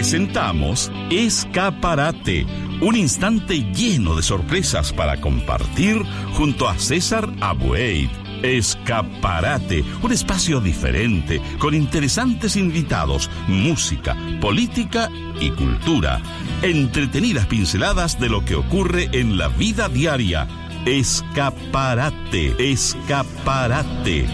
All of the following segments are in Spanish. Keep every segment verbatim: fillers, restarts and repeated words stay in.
Presentamos Escaparate, un instante lleno de sorpresas para compartir junto a César Abueit. Escaparate, un espacio diferente, con interesantes invitados, música, política y cultura. Entretenidas pinceladas de lo que ocurre en la vida diaria. Escaparate, escaparate.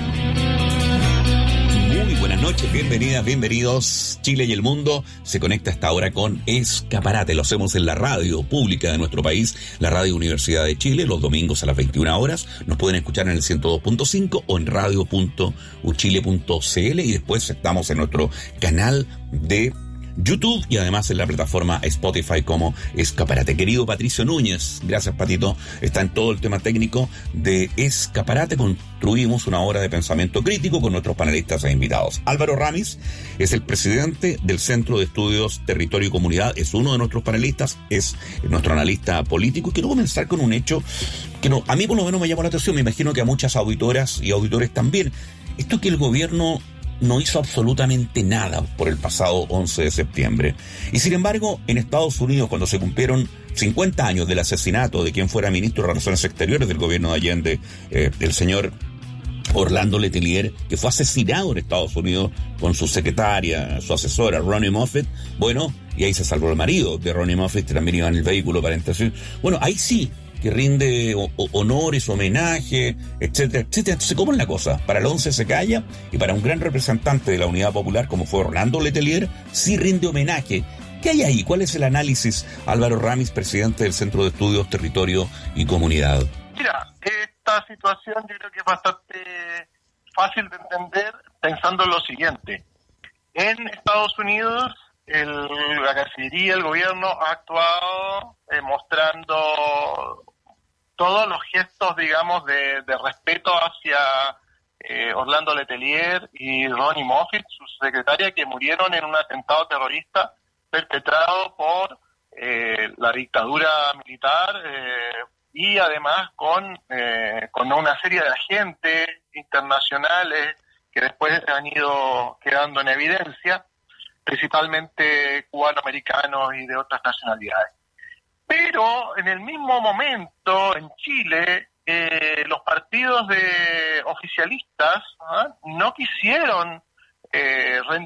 Muy buenas noches, bienvenidas, bienvenidos. Chile y el mundo se conecta hasta ahora con Escaparate. Lo hacemos en la radio pública de nuestro país, la Radio Universidad de Chile, los domingos a las veintiuna horas. Nos pueden escuchar en el ciento dos punto cinco o en radio punto u chile punto c l, y después estamos en nuestro canal de YouTube y además en la plataforma Spotify como Escaparate. Querido Patricio Núñez, gracias Patito, está en todo el tema técnico de Escaparate. Construimos una hora de pensamiento crítico con nuestros panelistas e invitados. Álvaro Ramis es el presidente del Centro de Estudios Territorio y Comunidad, es uno de nuestros panelistas, es nuestro analista político. Y quiero comenzar con un hecho que no, a mí por lo menos me llamó la atención, me imagino que a muchas auditoras y auditores también. Esto que el gobierno no hizo absolutamente nada por el pasado once de septiembre. Y sin embargo, en Estados Unidos, cuando se cumplieron cincuenta años del asesinato de quien fuera ministro de Relaciones Exteriores del gobierno de Allende, eh, el señor Orlando Letelier, que fue asesinado en Estados Unidos con su secretaria, su asesora, Ronnie Moffett, bueno, y ahí se salvó el marido de Ronnie Moffett, que también iba en el vehículo para entrar. Bueno, ahí sí que rinde o, o, honores, homenaje, etcétera, etcétera. Entonces, ¿cómo es la cosa? Para el once se calla, y para un gran representante de la Unidad Popular, como fue Orlando Letelier, sí rinde homenaje. ¿Qué hay ahí? ¿Cuál es el análisis, Álvaro Ramis, presidente del Centro de Estudios Territorio y Comunidad? Mira, esta situación yo creo que es bastante fácil de entender pensando en lo siguiente. En Estados Unidos, el, la Cancillería, el gobierno ha actuado eh, mostrando todos los gestos, digamos, de, de respeto hacia eh, Orlando Letelier y Ronnie Moffett, su secretaria, que murieron en un atentado terrorista perpetrado por eh, la dictadura militar eh, y además con, eh, con una serie de agentes internacionales que después han ido quedando en evidencia, principalmente cubanoamericanos y de otras nacionalidades. Pero en el mismo momento, en Chile, eh, los partidos de oficialistas ¿ah? no quisieron eh,